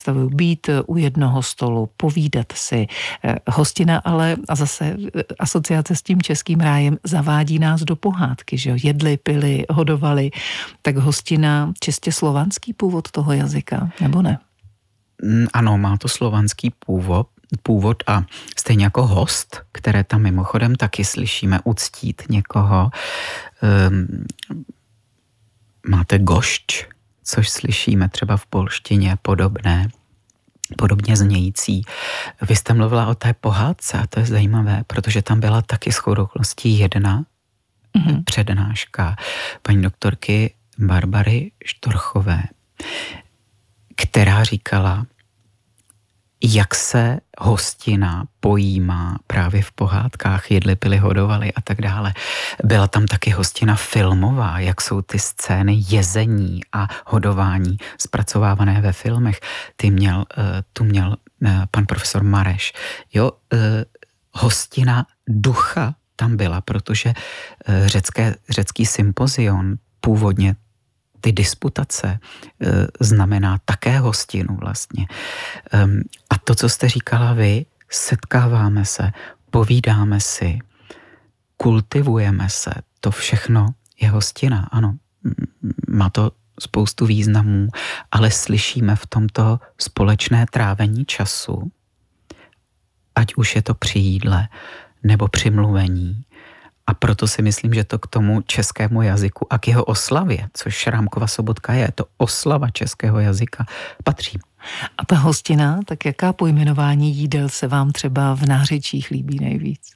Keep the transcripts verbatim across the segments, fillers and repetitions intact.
představuju být u jednoho stolu, povídat si. Hostina ale, a zase asociace s tím českým rájem, zavádí nás do pohádky, že jo? Jedli, pili, hodovali. Tak hostina čistě slovanský původ toho jazyka, nebo ne? Ano, má to slovanský původ, původ a stejně jako host, které tam mimochodem taky slyšíme, uctít někoho. Um, máte gošť, což slyšíme třeba v polštině podobné, podobně znějící. Vy jste mluvila o té pohádce a to je zajímavé, protože tam byla taky shodou okolností jedna mm-hmm. přednáška paní doktorky Barbary Štorchové, která říkala, jak se hostina pojímá právě v pohádkách, jedli, pili, hodovali a tak dále. Byla tam taky hostina filmová, jak jsou ty scény jezení a hodování zpracovávané ve filmech. Ty měl, tu měl pan profesor Mareš. Jo, hostina ducha tam byla, protože řecké, řecký sympozion původně ty disputace e, znamená také hostinu vlastně. E, a to, co jste říkala vy, setkáváme se, povídáme si, kultivujeme se, to všechno je hostina, ano. Má to spoustu významů, ale slyšíme v tomto společné trávení času, ať už je to při jídle nebo při mluvení. A proto si myslím, že to k tomu českému jazyku a k jeho oslavě, což Šrámkova sobotka je, to oslava českého jazyka, patří. A ta hostina, tak jaká pojmenování jídel se vám třeba v nářečích líbí nejvíc?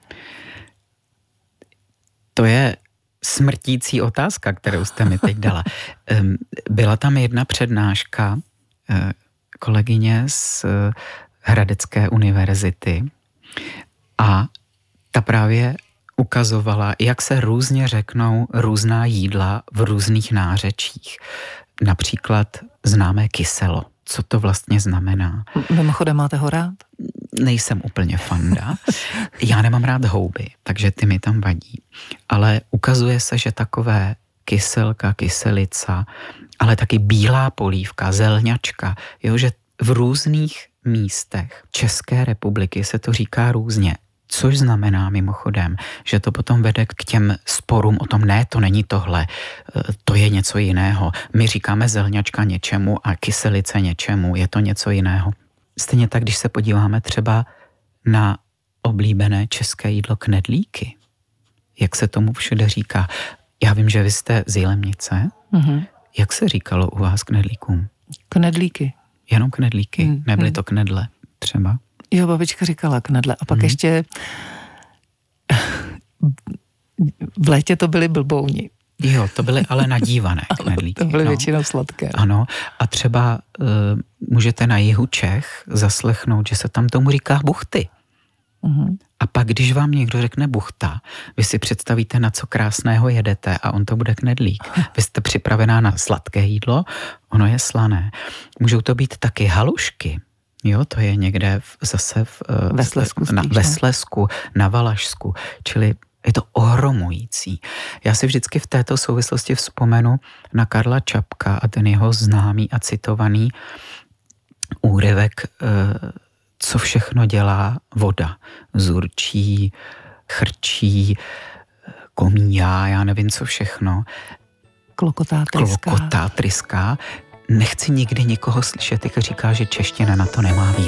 To je smrtící otázka, kterou jste mi teď dala. Byla tam jedna přednáška kolegyně z Hradecké univerzity a ta právě ukazovala, jak se různě řeknou různá jídla v různých nářečích. Například známé kyselo. Co to vlastně znamená? Mimochodem, máte ho rád? Nejsem úplně fanda. Já nemám rád houby, takže ty mi tam vadí. Ale ukazuje se, že takové kyselka, kyselica, ale taky bílá polívka, zelňačka, jo, že v různých místech České republiky se to říká různě. Což znamená mimochodem, že to potom vede k těm sporům o tom, ne, to není tohle, to je něco jiného. My říkáme zelňačka něčemu a kyselice něčemu, je to něco jiného. Stejně tak, když se podíváme třeba na oblíbené české jídlo knedlíky, jak se tomu všude říká. Já vím, že vy jste z Jilemnice. Mm-hmm. Jak se říkalo u vás knedlíkům? Knedlíky. Jenom knedlíky, mm-hmm. nebyly to knedle třeba? Jo, babička říkala knedle. A pak hmm. ještě v létě to byly blbouni. Jo, to byly ale nadívané knedlíky. To byly no. většinou sladké. Ano, a třeba uh, můžete na jihu Čech zaslechnout, že se tam tomu říká buchty. Uh-huh. A pak, když vám někdo řekne buchta, vy si představíte, na co krásného jedete a on to bude knedlík. Vy jste připravená na sladké jídlo, ono je slané. Můžou to být taky halušky. Jo, to je někde v, zase v, ve Slezsku, na, ve Slezsku, na Valašsku, čili je to ohromující. Já si vždycky v této souvislosti vzpomenu na Karla Čapka a ten jeho známý a citovaný úryvek, co všechno dělá voda. Zurčí, chrčí, komíjá, já nevím co všechno. Klokotá, tryská. Klokotá, tryská. Nechci nikdy nikoho slyšet, jak říká, že čeština na to nemá výraz.